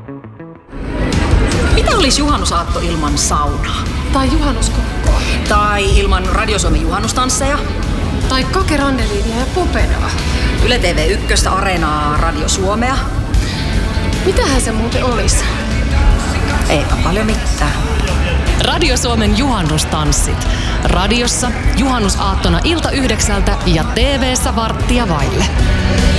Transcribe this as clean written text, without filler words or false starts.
Mitä olisi juhannusaatto ilman saunaa? Tai juhannuskokkoa. Tai ilman Radio Suomen juhannustansseja? Tai Kake Randeliinia ja Popenaa. Yle TV1, Areenaa, Radio Suomea? Mitähän se muuten olisi? Eipä paljon mitään. Radio Suomen juhannustanssit. Radiossa juhannusaattona ilta 9 ja TV:ssä 8:15.